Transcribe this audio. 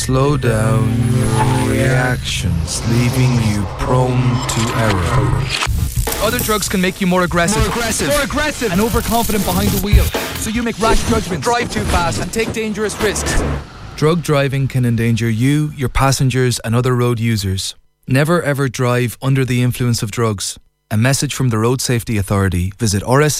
slow down your reactions, leaving you prone to error. Other drugs can make you more aggressive, and overconfident behind the wheel. So you make rash judgments, drive too fast, and take dangerous risks. Drug driving can endanger you, your passengers, and other road users. Never ever drive under the influence of drugs. A message from the Road Safety Authority. Visit RSA